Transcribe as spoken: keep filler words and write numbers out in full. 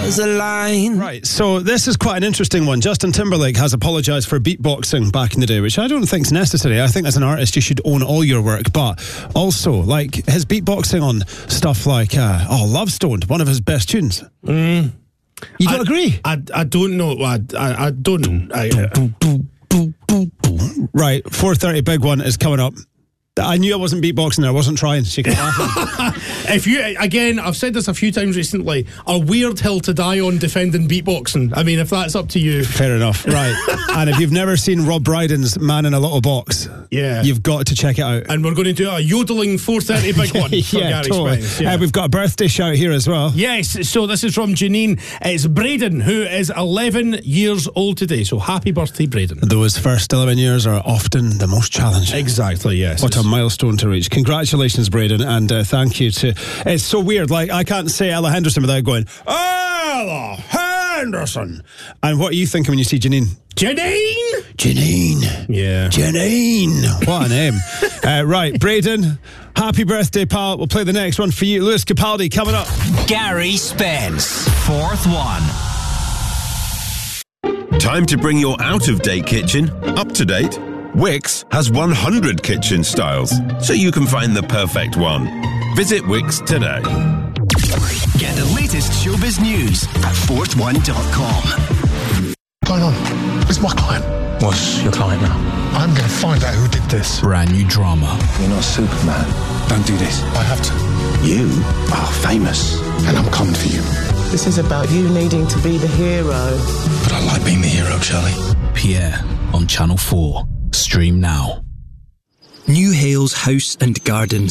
was a line. Right, so this is quite an interesting one. Justin Timberlake has apologised for beatboxing back in the day, which I don't think is necessary. I think as an artist you should own all your work, but also, like, his beatboxing on stuff like, uh, oh, Love Stoned, one of his best tunes. Mm. You don't I, agree? I, I don't know. I, I, I don't. I, Right, four thirty big one is coming up. I knew I wasn't beatboxing there. I wasn't trying. She can laugh. If you, again, I've said this a few times recently, a weird hill to die on defending beatboxing. I mean, if that's up to you. Fair enough. Right. And if you've never seen Rob Brydon's Man in a Little Box, yeah, you've got to check it out. And we're going to do a yodeling four thirty big one for yeah, Gary totally. Spence. Yeah. Uh, we've got a birthday shout here as well. Yes, so this is from Janine. It's Braden, who is eleven years old today. So happy birthday, Braden. Those first eleven years are often the most challenging. Exactly, yes. What a milestone to reach. Congratulations, Braden, and uh, thank you to... It's so weird, like, I can't say Ella Henderson without going, Ella Henderson! And what are you thinking when you see Janine? Janine! Janine. Yeah. Janine. What a name. uh, right, Braden, happy birthday, pal. We'll play the next one for you. Lewis Capaldi coming up. Gary Spence, fourth one. Time to bring your out-of-date kitchen up to date. Wix has one hundred kitchen styles, so you can find the perfect one. Visit Wix today. Get the latest showbiz news at fourth one dot com. What's going on? It's my client. What's your client now? I'm going to find out who did this. Brand new drama. You're not Superman. Don't do this. I have to. You are famous. And I'm coming for you. This is about you needing to be the hero. But I like being the hero, Charlie. Pierre on Channel four. Stream now. New Hales House and Gardens.